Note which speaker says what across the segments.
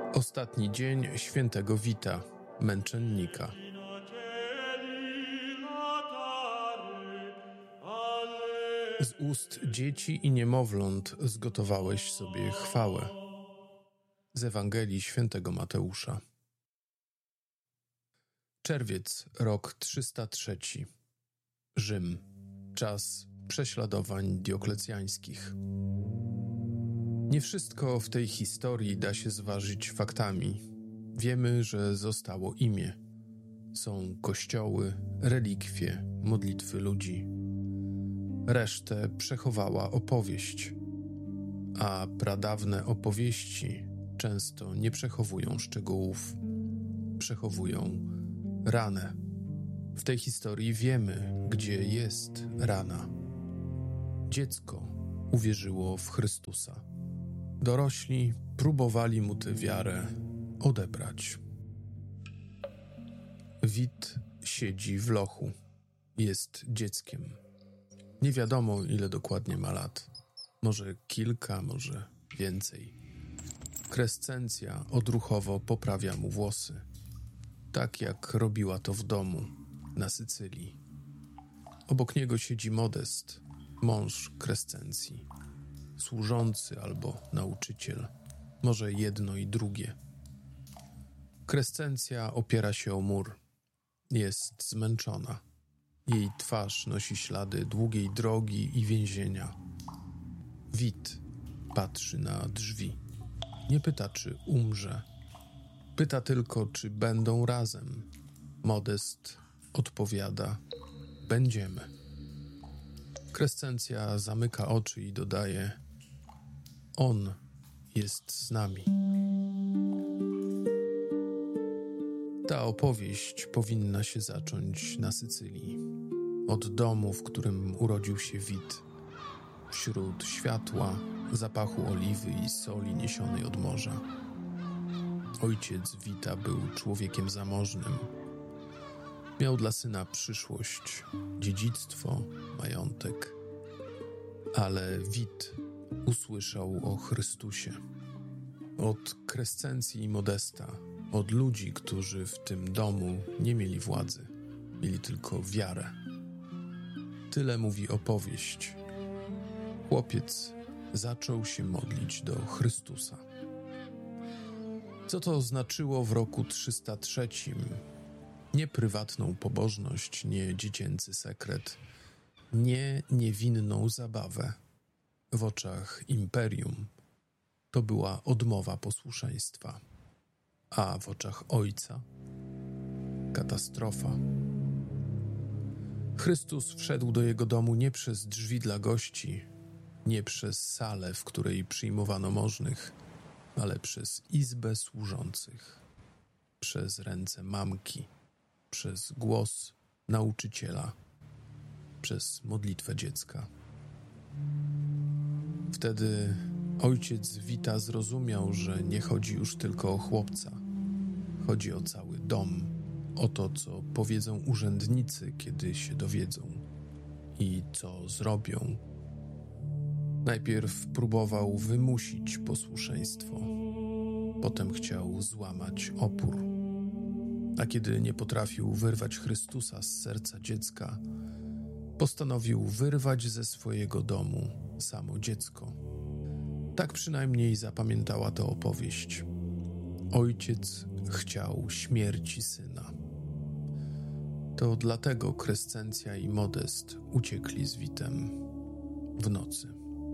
Speaker 1: Ostatni dzień świętego Wita, męczennika. Z ust dzieci i niemowląt zgotowałeś sobie chwałę. Z Ewangelii świętego Mateusza. Czerwiec, rok 303. Rzym. Czas prześladowań dioklecjańskich. Nie wszystko w tej historii da się zważyć faktami. Wiemy, że zostało imię. Są kościoły, relikwie, modlitwy ludzi. Resztę przechowała opowieść. A pradawne opowieści często nie przechowują szczegółów. Przechowują ranę. W tej historii wiemy, gdzie jest rana. Dziecko uwierzyło w Chrystusa. Dorośli próbowali mu tę wiarę odebrać. Wit siedzi w lochu. Jest dzieckiem. Nie wiadomo, ile dokładnie ma lat. Może kilka, może więcej. Krescencja odruchowo poprawia mu włosy. Tak jak robiła to w domu, na Sycylii. Obok niego siedzi Modest, mąż Krescencji. Służący albo nauczyciel. Może jedno i drugie. Krescencja opiera się o mur. Jest zmęczona. Jej twarz nosi ślady długiej drogi i więzienia. Wit patrzy na drzwi. Nie pyta, czy umrze. Pyta tylko, czy będą razem. Modest odpowiada: będziemy. Krescencja zamyka oczy i dodaje: on jest z nami. Ta opowieść powinna się zacząć na Sycylii. Od domu, w którym urodził się Wit. Wśród światła, zapachu oliwy i soli niesionej od morza. Ojciec Wita był człowiekiem zamożnym. Miał dla syna przyszłość, dziedzictwo, majątek. Ale Wit usłyszał o Chrystusie. Od Krescencji i Modesta, od ludzi, którzy w tym domu nie mieli władzy, mieli tylko wiarę. Tyle mówi opowieść. Chłopiec zaczął się modlić do Chrystusa. Co to znaczyło w roku 303? Nie prywatną pobożność, nie dziecięcy sekret, nie niewinną zabawę. W oczach imperium to była odmowa posłuszeństwa, a w oczach ojca katastrofa. Chrystus wszedł do jego domu nie przez drzwi dla gości, nie przez salę, w której przyjmowano możnych, ale przez izbę służących, przez ręce mamki, przez głos nauczyciela, przez modlitwę dziecka. Wtedy ojciec Wita zrozumiał, że nie chodzi już tylko o chłopca. Chodzi o cały dom, o to, co powiedzą urzędnicy, kiedy się dowiedzą i co zrobią. Najpierw próbował wymusić posłuszeństwo, potem chciał złamać opór. A kiedy nie potrafił wyrwać Chrystusa z serca dziecka, postanowił wyrwać ze swojego domu samo dziecko. Tak przynajmniej zapamiętała to opowieść. Ojciec chciał śmierci syna. To dlatego Krescencja i Modest uciekli z Witem w nocy.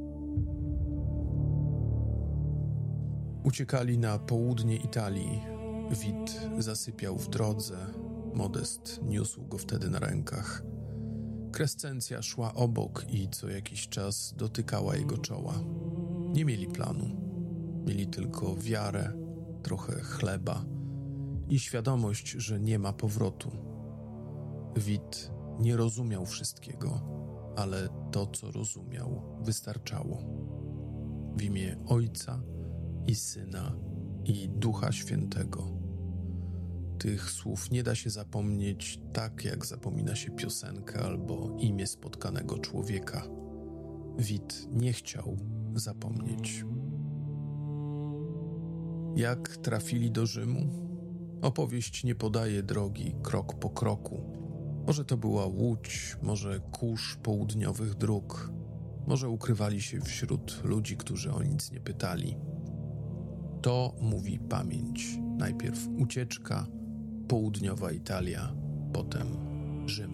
Speaker 1: Uciekali na południe Italii. Wit zasypiał w drodze. Modest niósł go wtedy na rękach. Krescencja szła obok i co jakiś czas dotykała jego czoła. Nie mieli planu. Mieli tylko wiarę, trochę chleba i świadomość, że nie ma powrotu. Wit nie rozumiał wszystkiego, ale to, co rozumiał, wystarczało. W imię Ojca i Syna i Ducha Świętego. Tych słów nie da się zapomnieć tak, jak zapomina się piosenkę albo imię spotkanego człowieka. Wit nie chciał zapomnieć. Jak trafili do Rzymu? Opowieść nie podaje drogi krok po kroku. Może to była łódź, może kurz południowych dróg, może ukrywali się wśród ludzi, którzy o nic nie pytali. To mówi pamięć. Najpierw ucieczka, południowa Italia, potem Rzym.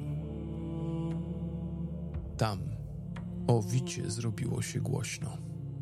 Speaker 1: Tam o Wicie zrobiło się głośno.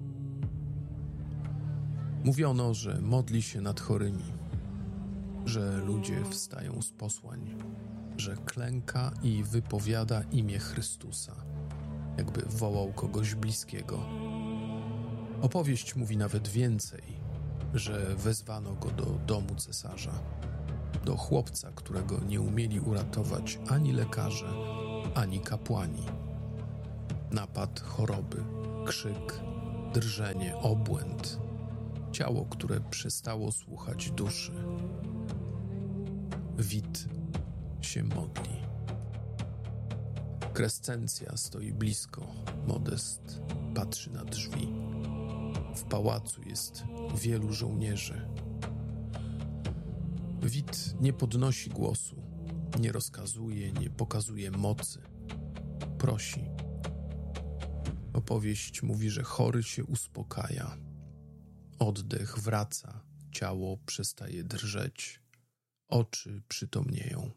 Speaker 1: Mówiono, że modli się nad chorymi, że ludzie wstają z posłań, że klęka i wypowiada imię Chrystusa, jakby wołał kogoś bliskiego. Opowieść mówi nawet więcej, że wezwano go do domu cesarza, do chłopca, którego nie umieli uratować ani lekarze, ani kapłani. Napad choroby, krzyk, drżenie, obłęd, ciało, które przestało słuchać duszy. Wit się modli. Krescencja stoi blisko, Modest patrzy na drzwi. W pałacu jest wielu żołnierzy. Wit nie podnosi głosu, nie rozkazuje, nie pokazuje mocy. Prosi. Opowieść mówi, że chory się uspokaja. Oddech wraca, ciało przestaje drżeć, oczy przytomnieją.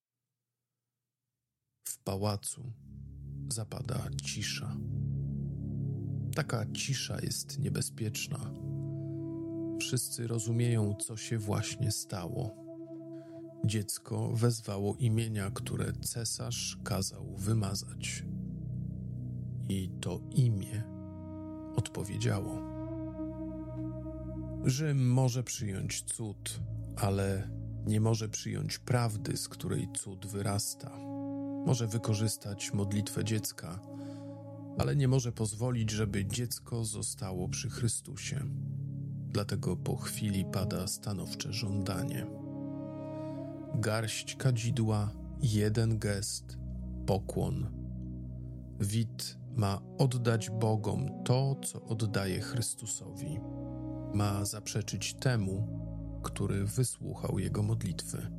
Speaker 1: W pałacu zapada cisza. Taka cisza jest niebezpieczna. Wszyscy rozumieją, co się właśnie stało. Dziecko wezwało imienia, które cesarz kazał wymazać. I to imię odpowiedziało. Rzym może przyjąć cud, ale nie może przyjąć prawdy, z której cud wyrasta. Może wykorzystać modlitwę dziecka, ale nie może pozwolić, żeby dziecko zostało przy Chrystusie. Dlatego po chwili pada stanowcze żądanie. Garść kadzidła, jeden gest, pokłon. Wit ma oddać Bogom to, co oddaje Chrystusowi. Ma zaprzeczyć temu, który wysłuchał jego modlitwy.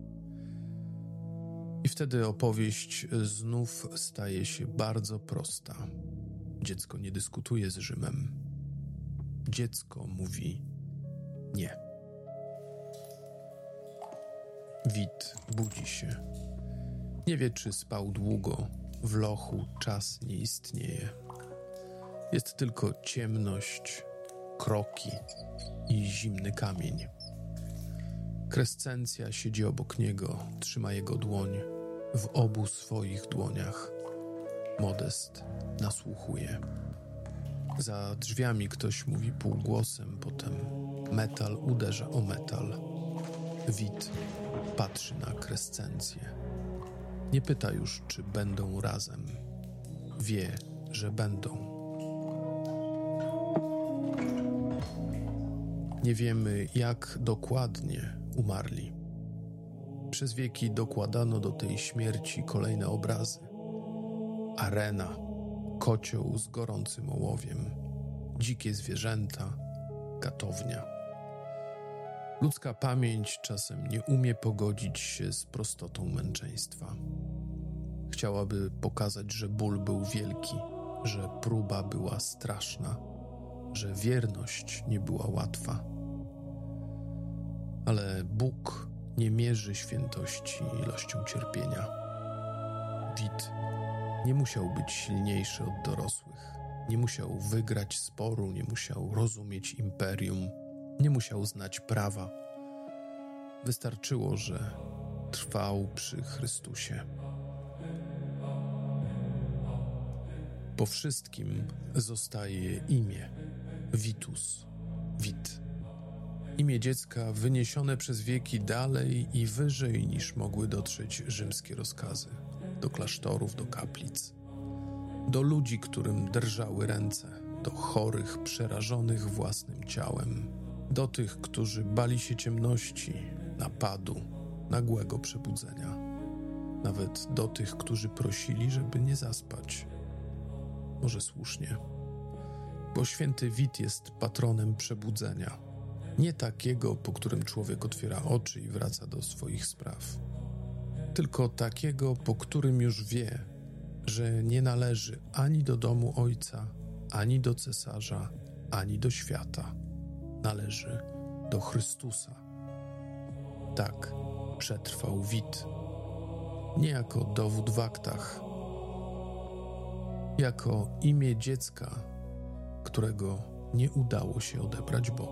Speaker 1: I wtedy opowieść znów staje się bardzo prosta. Dziecko nie dyskutuje z Rzymem. Dziecko mówi nie. Wit budzi się. Nie wie, czy spał długo. W lochu czas nie istnieje. Jest tylko ciemność, kroki i zimny kamień. Krescencja siedzi obok niego, trzyma jego dłoń w obu swoich dłoniach. Modest nasłuchuje. Za drzwiami ktoś mówi półgłosem, potem metal uderza o metal. Wit patrzy na krescencję. Nie pyta już, czy będą razem. Wie, że będą. Nie wiemy, jak dokładnie umarli. Przez wieki dokładano do tej śmierci kolejne obrazy. Arena, kocioł z gorącym ołowiem, dzikie zwierzęta, katownia. Ludzka pamięć czasem nie umie pogodzić się z prostotą męczeństwa. Chciałaby pokazać, że ból był wielki, że próba była straszna, że wierność nie była łatwa. Ale Bóg nie mierzy świętości ilością cierpienia. Wit nie musiał być silniejszy od dorosłych, nie musiał wygrać sporu, nie musiał rozumieć imperium, nie musiał znać prawa. Wystarczyło, że trwał przy Chrystusie. Po wszystkim zostaje imię Vitus, Wit. Imię dziecka wyniesione przez wieki dalej i wyżej niż mogły dotrzeć rzymskie rozkazy. Do klasztorów, do kaplic, do ludzi, którym drżały ręce, do chorych, przerażonych własnym ciałem, do tych, którzy bali się ciemności, napadu, nagłego przebudzenia, nawet do tych, którzy prosili, żeby nie zaspać. Może słusznie, bo święty Wit jest patronem przebudzenia. Nie takiego, po którym człowiek otwiera oczy i wraca do swoich spraw, tylko takiego, po którym już wie, że nie należy ani do domu Ojca, ani do cesarza, ani do świata. Należy do Chrystusa. Tak przetrwał Wit, nie jako dowód w aktach, jako imię dziecka, którego nie udało się odebrać Bogu.